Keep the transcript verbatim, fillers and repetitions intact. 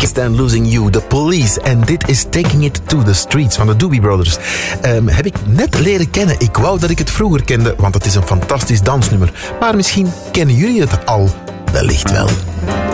Lost and Losing You, The Police. En dit is Taking It to the Streets van de Doobie Brothers. Um, heb ik net leren kennen. Ik wou dat ik het vroeger kende, want het is een fantastisch dansnummer. Maar misschien kennen jullie het al wellicht wel.